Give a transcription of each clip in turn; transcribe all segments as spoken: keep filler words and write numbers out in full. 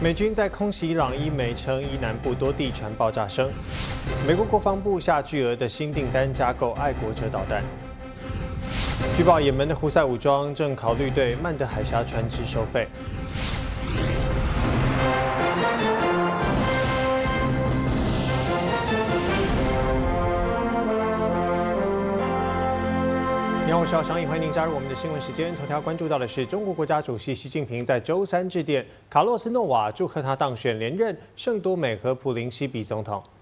美军在空袭伊朗伊美称伊南部多地传爆炸声。美国国防部下巨额的新订单加购爱国者导弹。据报，也门的胡塞武装正考虑对曼德海峡船只收费。你好，我是姚翔，欢迎您加入我们的新闻时间。头条关注到的是，中国国家主席习近平在周三致电卡洛斯诺瓦，祝贺他当选连任圣多美和普林西比总统。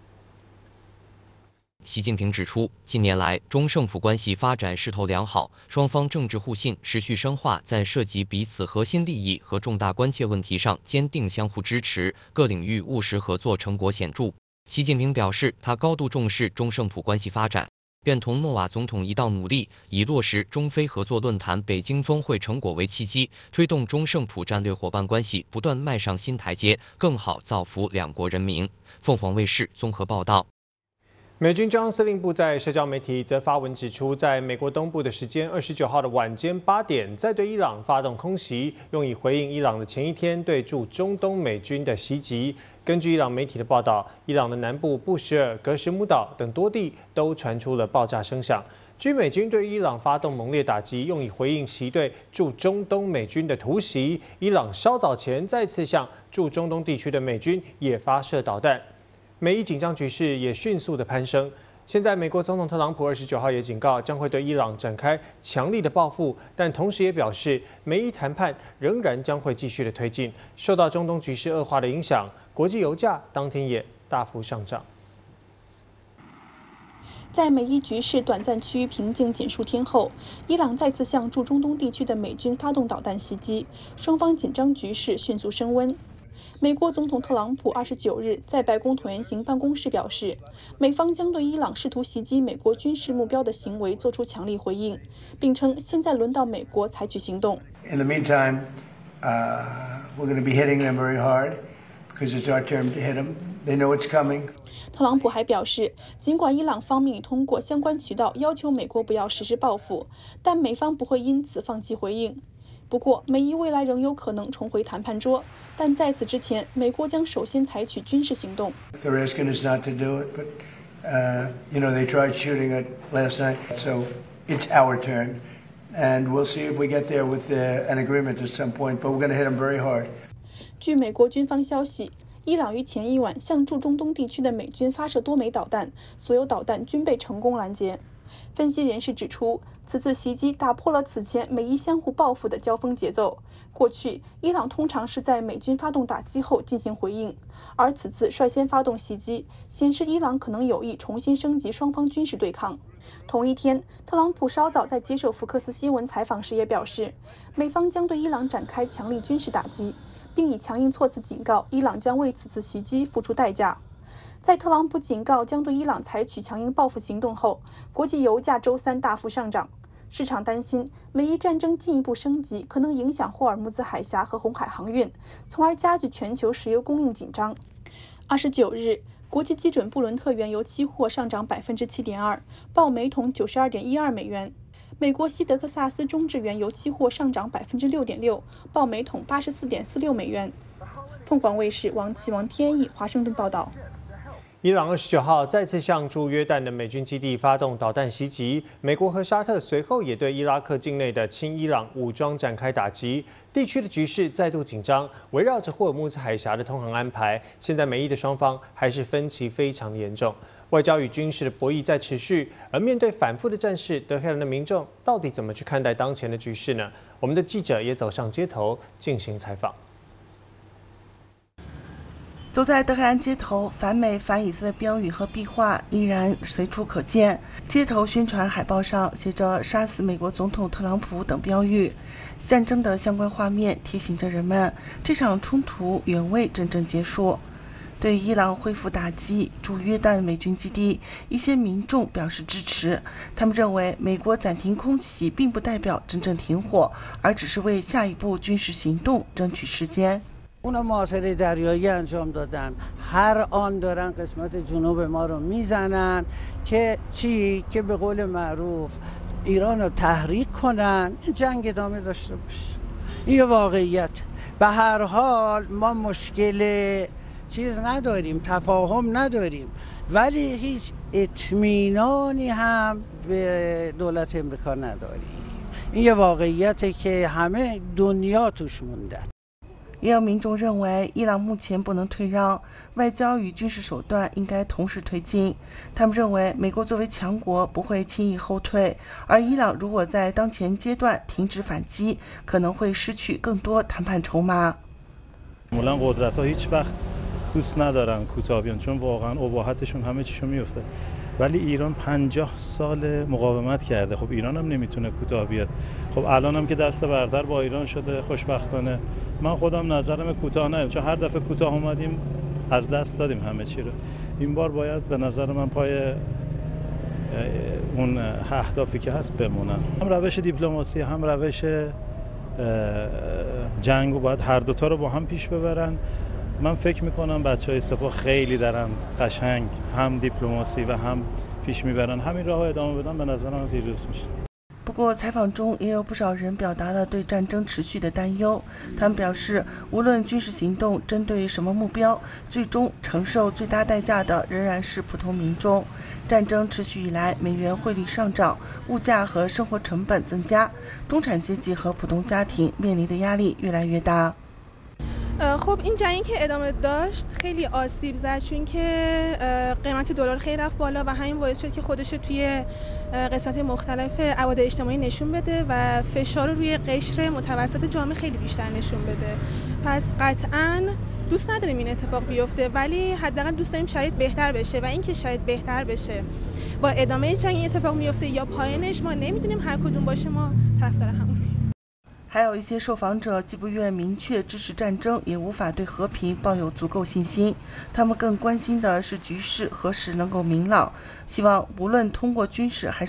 习近平指出，近年来中圣普关系发展势头良好，双方政治互信持续深化，在涉及彼此核心利益和重大关切问题上坚定相互支持，各领域务实合作成果显著。习近平表示，他高度重视中圣普关系发展。愿同诺瓦总统一道努力，以落实中非合作论坛北京峰会成果为契机，推动中圣普战略伙伴关系不断迈上新台阶，更好造福两国人民。凤凰卫视综合报道。 美军中央司令部在社交媒体则发文指出，在美国东部的时间二十九号的晚间八点，再对伊朗发动空袭，用以回应伊朗的前一天对驻中东美军的袭击。根据伊朗媒体的报道，伊朗的南部布什尔、格什姆岛等多地都传出了爆炸声响。据美军对伊朗发动猛烈打击，用以回应其对驻中东美军的突袭。伊朗稍早前再次向驻中东地区的美军也发射导弹。美伊紧张局势也迅速的攀升。现在，美国总统特朗普二十九号也警告，将会对伊朗展开强力的报复，但同时也表示，美伊谈判仍然将会继续的推进。受到中东局势恶化的影响，国际油价当天也大幅上涨。 在美伊局势短暂趋于平静仅数天后，伊朗再次向驻中东地区的美军发动导弹袭击，双方紧张局势迅速升温。美国总统特朗普二十九日在白宫椭圆形办公室表示，美方将对伊朗试图袭击美国军事目标的行为作出强力回应，并称现在轮到美国采取行动。 In the meantime, uh, we're going to be hitting them very hard because it's our turn to hit them. They know it's coming. 特朗普还表示，尽管伊朗方面已通过相关渠道要求美国不要实施报复，但美方不会因此放弃回应。不过，美伊未来仍有可能重回谈判桌，但在此之前，美国将首先采取军事行动。 They're asking us not to do it, but uh, you know they tried shooting it last night, so it's our turn, and we'll see if we get there with uh, an agreement at some point. But we're going to hit them very hard. 据美国军方消息，伊朗于前一晚向驻中东地区的美军发射多枚导弹，所有导弹均被成功拦截。分析人士指出，此次袭击打破了此前美伊相互报复的交锋节奏。过去，伊朗通常是在美军发动打击后进行回应，而此次率先发动袭击，显示伊朗可能有意重新升级双方军事对抗。同一天，特朗普稍早在接受福克斯新闻采访时也表示，美方将对伊朗展开强力军事打击，并以强硬措辞警告伊朗将为此次袭击付出代价。在特朗普警告将对伊朗采取强硬报复行动后，国际油价周三大幅上涨。市场担心美伊战争进一步升级可能影响霍尔木兹海峡和红海航运，从而加剧全球石油供应紧张。二十九日，国际基准布伦特原油期货上涨百分之七点二，报每桶九十二点一二美元。美国西德克萨斯中质原油期货上涨百分之六点六，报每桶八十四点四六美元。凤凰卫视王启王天意华盛顿报道。 伊朗二十九号再次向驻约旦的美军基地发动导弹袭击，美国和沙特随后也对伊拉克境内的亲伊朗武装展开打击，地区的局势再度紧张。围绕着霍尔木兹海峡的通航安排，现在美伊的双方还是分歧非常严重，外交与军事的博弈在持续。而面对反复的战事，德黑兰的民众到底怎么去看待当前的局势呢？我们的记者也走上街头进行采访。 走在德黑兰街头，反美反以色列标语和壁画依然随处可见。街头宣传海报上写着"杀死美国总统特朗普"等标语。战争的相关画面提醒着人们，这场冲突远未真正结束。对于伊朗恢复打击驻约旦美军基地，一些民众表示支持。他们认为，美国暂停空袭并不代表真正停火，而只是为下一步军事行动争取时间。 اونا محاصره دریایی انجام دادن هر آن دارن قسمت جنوب ما رو میزنن که چی که به قول معروف ایران رو تحریک کنن این جنگ ادامه داشته باشه این واقعیت به هر حال ما مشکل چیز نداریم، تفاهم نداریم، ولی هیچ اطمینانی هم به دولت امریکا نداریم. این یه واقعیته که همه دنیا توش موندن. 也有民众认为，伊朗目前不能退让，外交与军事手段应该同时推进。他们认为，美国作为强国不会轻易后退，而伊朗如果在当前阶段停止反击，可能会失去更多谈判筹码。 معمولا قدرت‌ها هیچ وقت دوست ندارن کوتاه بیان چون واقعا اباحتشون همه چیشو میفته. ولی ایران پنجاه سال مقاومت کرده. خب ایران هم نمیتونه کوتاه بیاد. خب الان هم که دست برتر با ایران شده خوشبختانه. من خودم نظرم کوتاه نمیاد چون هر دفعه کوتاه اومدیم از دست دادیم همه چی رو. این بار باید به نظر من پای اون اهدافی که هست بمونن. هم روش دیپلماسی هم روش جنگ و باید هر دوتا رو با هم پیش ببرن. من فکر میکنم بچهای سپاه خیلی دارن قشنگ هم دیپلماسی و هم پیش میبرن. همین راه ادامه بدن به نظر من پیروز میشه. 不过，采访中也有不少人表达了对战争持续的担忧。他们表示，无论军事行动针对什么目标，最终承受最大代价的仍然是普通民众。战争持续以来，美元汇率上涨，物价和生活成本增加，中产阶级和普通家庭面临的压力越来越大。 خب این جنگی که ادامه داشت خیلی آسیب زد چون که قیمت دلار خیلی رفت بالا و همین باعث شد که خودش توی قسمت مختلف عوامل اجتماعی نشون بده و فشار رو روی قشر متوسط جامعه خیلی بیشتر نشون بده. پس قطعاً دوست نداریم این اتفاق بیفته ولی حداقل دوست داریم شرایط بهتر بشه و اینکه شرایط بهتر بشه با ادامه جنگ این اتفاق میفته یا پایانش ما نمیدونیم هر کدوم باشه ما طرفدار همون. 还有一些受访者既不愿明确支持战争，也无法对和平抱有足够信心。他们更关心的是局势何时能够明朗，希望无论通过军事还是